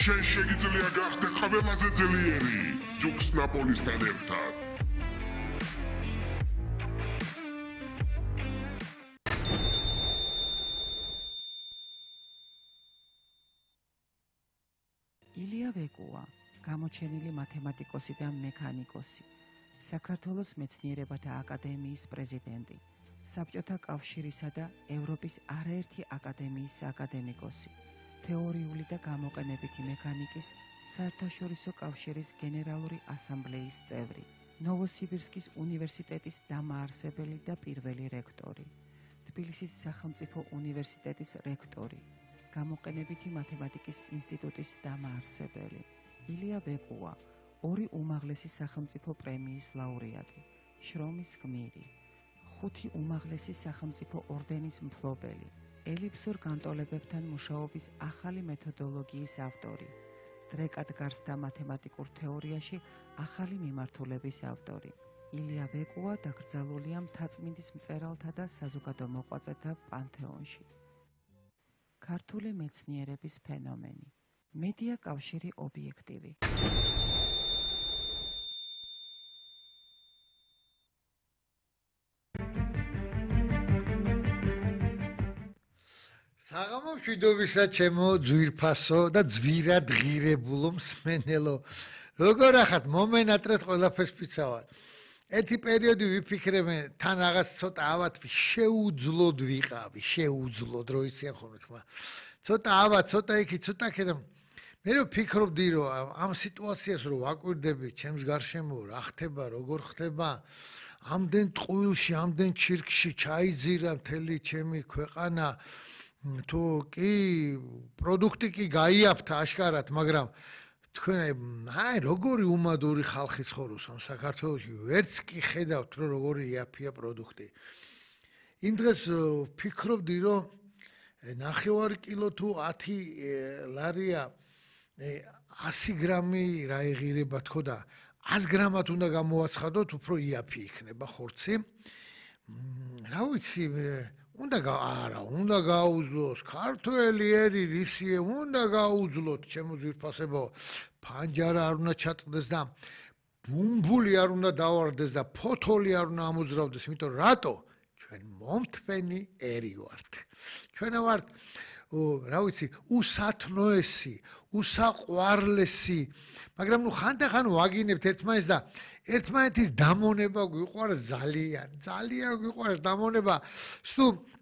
შენ შეგიძლია გახდე ყველაზე ძლიერი ჯუქს ნაპოლისთან ერთად. ილია ვეკუა, გამოჩენილი მათემატიკოსი და მექანიკოსი, საქართველოს მეცნიერებათა აკადემიის პრეზიდენტი, საბჭოთა კავშირისა და ევროპის არაერთი აკადემიის აკადემიკოსი, თეორიული და გამოყენებითი მექანიკის საერთაშორისო კავშირის გენერალური ასამბლეის წევრი, ნოვოსიბირსკის უნივერსიტეტის დამაარსებელი და პირველი რექტორი, თბილისის სახელმწიფო უნივერსიტეტის რექტორი, გამოყენებითი მათემატიკის ინსტიტუტის დამაარსებელი. ილია ვეკუა, 2 უმაღლესი სახელმწიფო პრემიის ლაურეატი, შრომის გმირი, 5 უმაღლესი სახელმწიფო ორდენის მფლობელი, ელიფსურ განტოლებებთან მუშაობის ახალი მეთოდოლოგიის ავტორი, დრეკად გარსდა მათემატიკურ თეორიაში ახალი მიმართულების ავტორი. ილია ვეკუა დაკრძალულია მთაწმინდის მწერალთა და საზოგადო მოღვაწეთა პანთეონში. ქართული მეცნიერების ფენომენი. მედია კავშირი ობიექტივი. საღამო მშვიდობისა ჩემო ძვირფასო და ძვირად ღირებულო მსმენელო. როგორ ახართ? მომენატრეთ ყველაფერს ფიცავარ. ერთი პერიოდი ვიფიქრე თან რაღაც ცოტა ავად შეუძლოდ ვიყავი, შეუძლოდ რო იციან ხოლმე თქმა. ცოტა ავად, ცოტა იქი, ცოტა აქედან. მე რო ფიქრობდი რომ ამ სიტუაციას რო ვაკვირდები ჩემს გარშემო რა ხდება, როგორ ხდება, ამდენ ტყუილში, ამდენ ჩირკში ჩაიძირა მთელი ჩემი ქვეყანა, თუ კი პროდუქტი კი გაიაფთა აშკარად, მაგრამ თქვენ აი როგორი უმადური ხალხი ცხოვრობს ამ საქართველოში, ვერც კი ხედავთ რომ როგორი იაფია პროდუქტი. იმ დღეს ფიქრობდი რომ 9 კილო თუ 10 ლარია 100 გრამი რა ეღირება თქო და 100 გრამად უნდა გამოვაცხადოთ, უფრო იაფი იქნება ხორცი. რა ვიცი, უნდა გაუძლოს ქართველი ერი რისიე, უნდა გაუძლოთ ჩემო ძვირფასებო, ფანჯარა არ უნდა ჩატყდეს და ბუმბული არ უნდა დავარდეს და ფოთოლი არ უნდა ამოძრავდეს, იმიტომ რატო? ჩვენ მომთმენი ერი ვართ. ჩვენ ვართ რა ვიცი, უსათნოესი, უსაყვარლესი, მაგრამ ნუ ხანდახან ვაგინებთ ერთმანეთს და ერთმანეთის დამონება გვიყვარს ძალიან, ძალიან გვიყვარს დამონება. სულ